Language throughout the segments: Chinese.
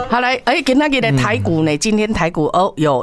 好来，今仔日的台股呢，今天台股有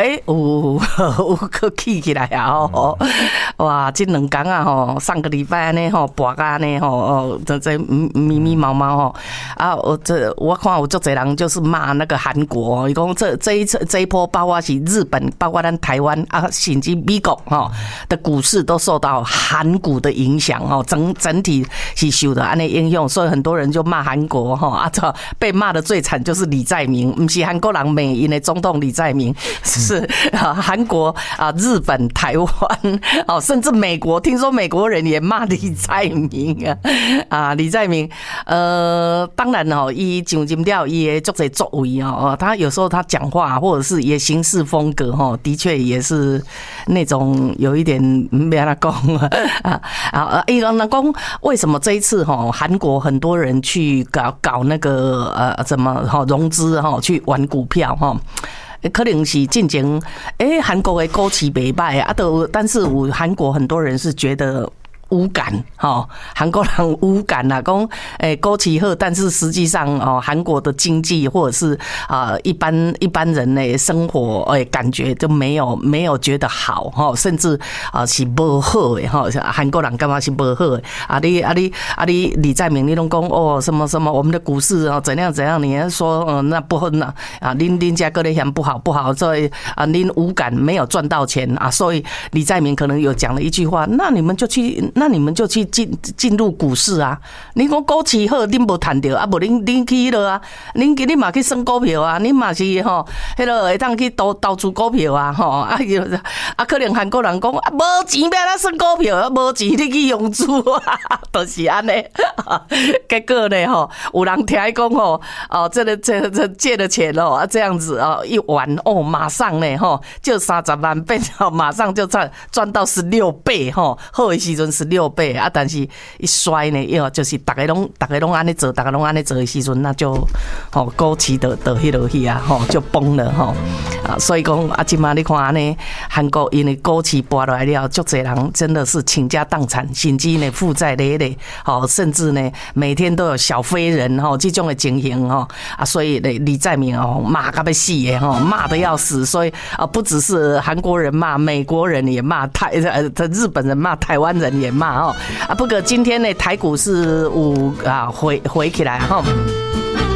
起来啊！哇，这2天啊上个礼拜呢博啊呢这咪咪毛毛啊，我看有足侪人就是骂那个韩国，伊讲这一波，包括是日本，包括咱台湾啊，甚至美国的股市都受到韩股的影响整体是受到安尼影响，所以很多人就骂韩国被骂的最惨就是李在明，不是韩国人美因的总统李在明，是韩国日本、台湾甚至美国，听说美国人也骂李在明李在明当然伊上金调伊的足侪作为他有时候他讲话或者是也行事风格的确也是那种有一点没安怎讲伊讲为什么这一次韩国很多人去搞那个怎么融资去玩股票可能是进前韩国的股市袂歹但是韩国很多人是觉得无感韩国人无感啦，讲股市好，但是实际上韩国的经济或者是一般人的生活感觉就没有觉得好甚至是不好的韩国人感觉是不好的你李在明你都讲什么什么我们的股市怎样怎样，你说那不好那恁家各类嫌不好，所以恁无感没有赚到钱所以李在明可能有讲了一句话，那你们就去进入股市啊！你讲股市好，恁无赚到无恁去了啊！恁嘛去算股票啊！恁嘛是迄个会当去投资股票啊！可能韩国人讲无钱要哪算股票，无钱你去融资啊，就是安尼。结果呢有人听讲这借的钱这样子一玩马上呢就30万变马上就赚到16倍好的时阵16倍但是一衰呢就是大家拢安尼做的时阵，那就股市就迄落去就崩了所以讲现在你看安尼韩国因为股市跌落来了，足侪人真的是倾家荡产，甚至呢负债累累甚至呢每天都有小飞人这种的情形所以李在明骂到要死的骂得要死，所以不只是韩国人骂，美国人也骂，日本人骂，台湾人也骂不过今天呢台股是回起来